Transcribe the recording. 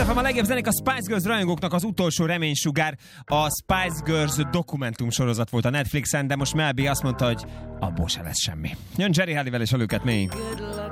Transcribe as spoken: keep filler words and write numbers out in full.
ef em a legjobb zenék, a Spice Girls rajongóknak az utolsó reménysugár. A Spice Girls dokumentum sorozat volt a Netflixen, de most Mel B azt mondta, hogy abból se lesz semmi. Jön Jerry Halliwell és a Look at Me.